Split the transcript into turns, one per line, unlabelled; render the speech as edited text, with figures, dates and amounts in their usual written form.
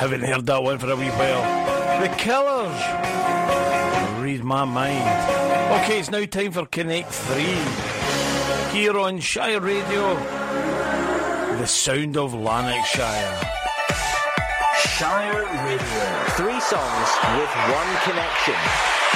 Haven't heard that one for a wee while. The Killers. Read my mind. Okay, it's now time for Connect 3. Here on Shire Radio, the sound of Lanarkshire.
Shire Radio. 3 songs with 1 connection.